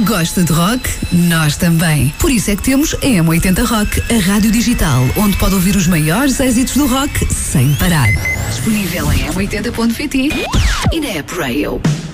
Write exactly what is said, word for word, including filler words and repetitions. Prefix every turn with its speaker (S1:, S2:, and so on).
S1: Gosta de rock? Nós também. Por isso é que temos a M oitenta Rock, a rádio digital, onde pode ouvir os maiores êxitos do rock sem parar. Disponível em m oitenta ponto pt e na App Rail.